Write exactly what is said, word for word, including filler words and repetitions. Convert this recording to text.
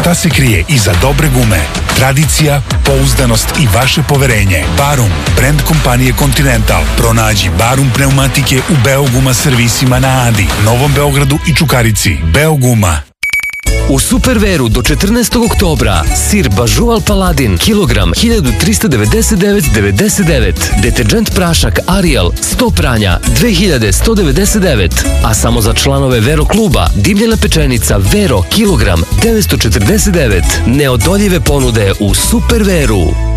šta se krije iza dobre gume. Tradicija, pouzdanost i vaše poverenje. Barum, brand kompanije Continental. Pronađi Barum pneumatike u Beoguma servisima na Adi, Novom Beogradu i Čukarici. Beoguma. U Superveru do četrnaestog oktobra sir Bažuval Paladin kilogram hiljadu trista devedeset devet zarez devedeset devet, deterđent prašak Ariel sto pranja dve hiljade sto devedeset devet, a samo za članove Vero kluba dimljena pečenica Vero kilogram devetsto četrdeset devet. Neodoljive ponude u Superveru.